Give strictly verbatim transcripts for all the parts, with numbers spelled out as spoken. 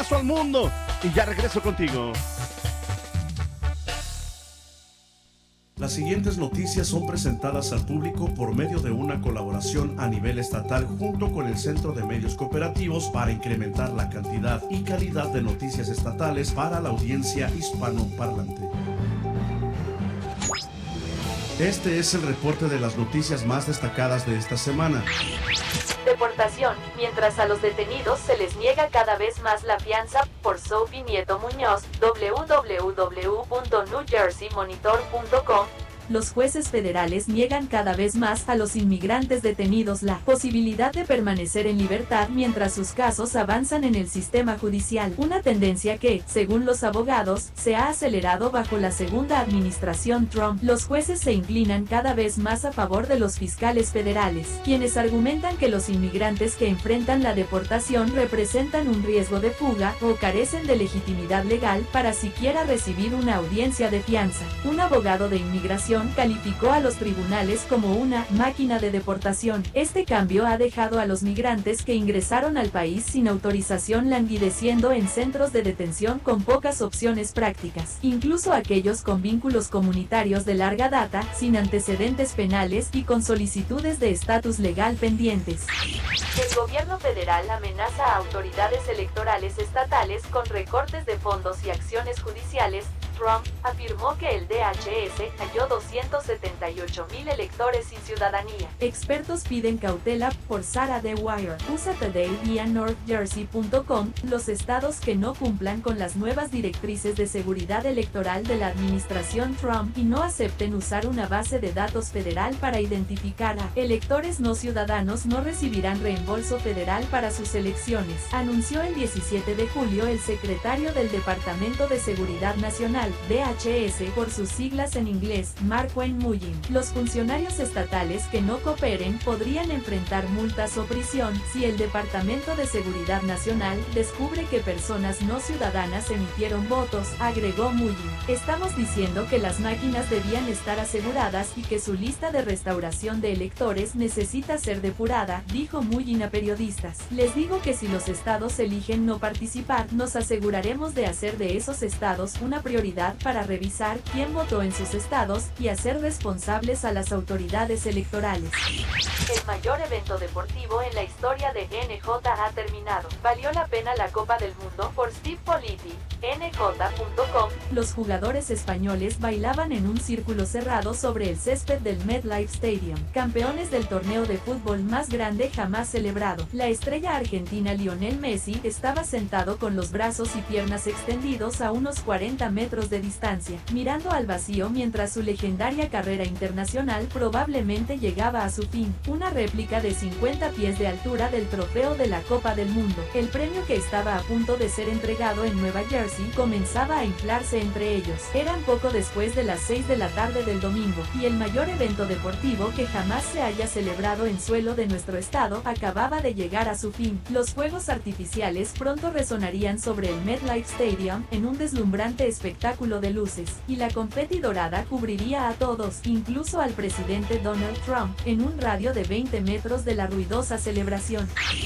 abrazo al mundo y ya regreso contigo. Las siguientes noticias son presentadas al público por medio de una colaboración a nivel estatal junto con el Centro de Medios Cooperativos para incrementar la cantidad y calidad de noticias estatales para la audiencia hispanoparlante. Este es el reporte de las noticias más destacadas de esta semana. Deportación, mientras a los detenidos se les niega cada vez más la fianza, por Sophie Nieto Muñoz, doble u doble u doble u punto new jersey monitor punto com. Los jueces federales niegan cada vez más a los inmigrantes detenidos la posibilidad de permanecer en libertad mientras sus casos avanzan en el sistema judicial, una tendencia que, según los abogados, se ha acelerado bajo la segunda administración Trump. Los jueces se inclinan cada vez más a favor de los fiscales federales, quienes argumentan que los inmigrantes que enfrentan la deportación representan un riesgo de fuga o carecen de legitimidad legal para siquiera recibir una audiencia de fianza. Un abogado de inmigración calificó a los tribunales como una máquina de deportación. Este cambio ha dejado a los migrantes que ingresaron al país sin autorización languideciendo en centros de detención con pocas opciones prácticas. Incluso aquellos con vínculos comunitarios de larga data, sin antecedentes penales y con solicitudes de estatus legal pendientes. El gobierno federal amenaza a autoridades electorales estatales con recortes de fondos y acciones judiciales. Trump afirmó que el D H S halló doscientos setenta y ocho mil electores sin ciudadanía. Expertos piden cautela por Sarah The Wire. U S A Today y a north jersey punto com. Los estados que no cumplan con las nuevas directrices de seguridad electoral de la administración Trump y no acepten usar una base de datos federal para identificar a electores no ciudadanos no recibirán reembolso federal para sus elecciones, anunció el diecisiete de julio el secretario del Departamento de Seguridad Nacional, D H S por sus siglas en inglés, Mark Wayne Mullin. Los funcionarios estatales que no cooperen podrían enfrentar multas o prisión si el Departamento de Seguridad Nacional descubre que personas no ciudadanas emitieron votos, agregó Mullin. Estamos diciendo que las máquinas debían estar aseguradas y que su lista de restauración de electores necesita ser depurada, dijo Mullin a periodistas. Les digo que si los estados eligen no participar, nos aseguraremos de hacer de esos estados una prioridad para revisar quién votó en sus estados y hacer responsables a las autoridades electorales. El mayor evento deportivo en la historia de N J ha terminado. ¿Valió la pena la Copa del Mundo? Por Steve Politi, N J punto com. Los jugadores españoles bailaban en un círculo cerrado sobre el césped del MetLife Stadium, campeones del torneo de fútbol más grande jamás celebrado. La estrella argentina Lionel Messi estaba sentado con los brazos y piernas extendidos a unos cuarenta metros de distancia, mirando al vacío mientras su legendaria carrera internacional probablemente llegaba a su fin. Una réplica de cincuenta pies de altura del trofeo de la Copa del Mundo, el premio que estaba a punto de ser entregado en Nueva Jersey, comenzaba a inflarse entre ellos. Eran poco después de las seis de la tarde del domingo, y el mayor evento deportivo que jamás se haya celebrado en suelo de nuestro estado acababa de llegar a su fin. Los fuegos artificiales pronto resonarían sobre el MetLife Stadium en un deslumbrante espectáculo de luces, y la confeti dorada cubriría a todos, incluso al presidente Donald Trump, en un radio de veinte metros de la ruidosa celebración.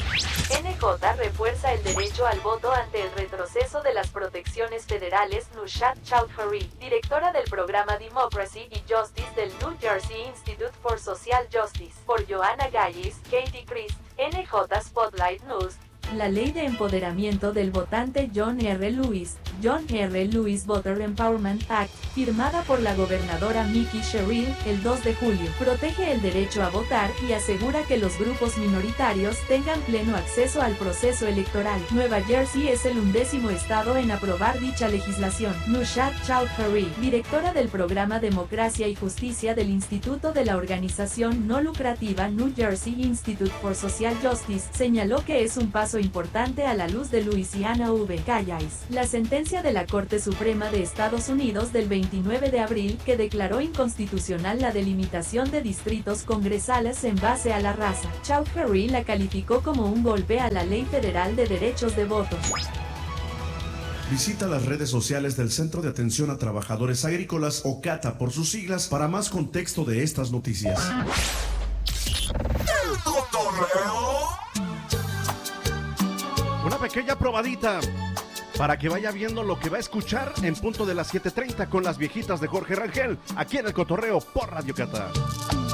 N J refuerza el derecho al voto ante el retroceso de las protecciones federales. Nushat Chowdhury, directora del programa Democracy y Justice del New Jersey Institute for Social Justice, por Joanna Gayes, Katie Christ, N J Spotlight News. La ley de empoderamiento del votante John R. Lewis, John R. Lewis Voter Empowerment Act, firmada por la gobernadora Mickey Sherrill el dos de julio, protege el derecho a votar y asegura que los grupos minoritarios tengan pleno acceso al proceso electoral. Nueva Jersey es el undécimo estado en aprobar dicha legislación. Nushat Chowdhury, directora del programa Democracia y Justicia del Instituto de la organización no lucrativa New Jersey Institute for Social Justice, señaló que es un paso importante a la luz de Louisiana V. Calais, la sentencia de la Corte Suprema de Estados Unidos del veintinueve de abril que declaró inconstitucional la delimitación de distritos congresales en base a la raza. Chowdhury la calificó como un golpe a la Ley Federal de Derechos de Voto. Visita las redes sociales del Centro de Atención a Trabajadores Agrícolas, o CATA por sus siglas, para más contexto de estas noticias. El cotorreo. Una pequeña probadita para que vaya viendo lo que va a escuchar en punto de las siete treinta con las viejitas de Jorge Rangel, aquí en el Cotorreo por Radio Cata.